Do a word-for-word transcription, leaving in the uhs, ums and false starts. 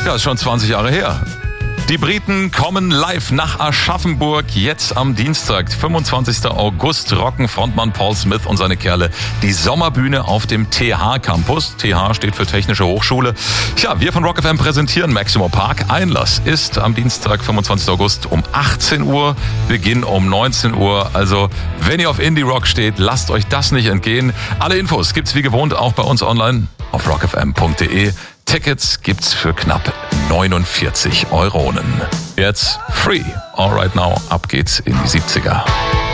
Ja, ist schon zwanzig Jahre her. Die Briten kommen live nach Aschaffenburg. Jetzt am Dienstag, fünfundzwanzigsten August, rocken Frontmann Paul Smith und seine Kerle die Sommerbühne auf dem T H Campus. T H steht für Technische Hochschule. Tja, wir von Rock F M präsentieren Maximo Park. Einlass ist am Dienstag, fünfundzwanzigsten August um achtzehn Uhr, Beginn um neunzehn Uhr. Also, wenn ihr auf Indie Rock steht, lasst euch das nicht entgehen. Alle Infos gibt's wie gewohnt auch bei uns online auf rock f m punkt d e. Tickets gibt's für knapp neunundvierzig Euronen. Jetzt Free. All right now, ab geht's in die siebziger.